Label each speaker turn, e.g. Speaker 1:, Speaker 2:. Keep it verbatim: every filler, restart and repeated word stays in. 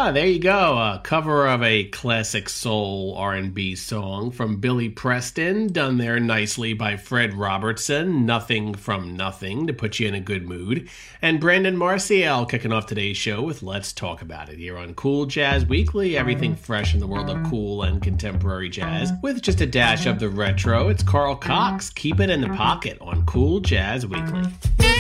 Speaker 1: Ah, there you go. A cover of a classic soul R and B song from Billy Preston, done there nicely by Fred Robertson. Nothing from Nothing to put you in a good mood. And Brandon Marcial kicking off today's show with Let's Talk About It here on Cool Jazz Weekly. Everything fresh in the world of cool and contemporary jazz with just a dash of the retro. It's Carl Cox. Keep it in the pocket on Cool Jazz Weekly.